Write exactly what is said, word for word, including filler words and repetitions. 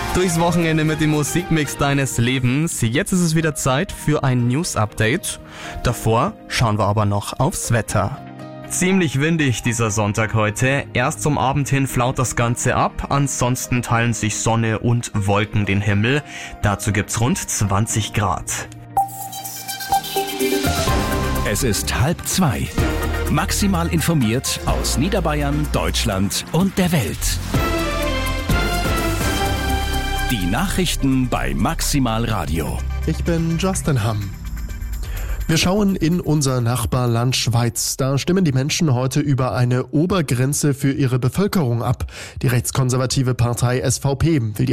Durchs Wochenende mit dem Musikmix deines Lebens. Jetzt ist es wieder Zeit für ein News-Update. Davor schauen wir aber noch aufs Wetter. Ziemlich windig dieser Sonntag heute. Erst zum Abend hin flaut das Ganze ab, ansonsten teilen sich Sonne und Wolken den Himmel. Dazu gibt's rund zwanzig Grad. Es ist halb zwei. Maximal informiert aus Niederbayern, Deutschland und der Welt. Die Nachrichten bei Maximal Radio. Ich bin Justin Hamm. Wir schauen in unser Nachbarland Schweiz. Da stimmen die Menschen heute über eine Obergrenze für ihre Bevölkerung ab. Die rechtskonservative Partei S V P will die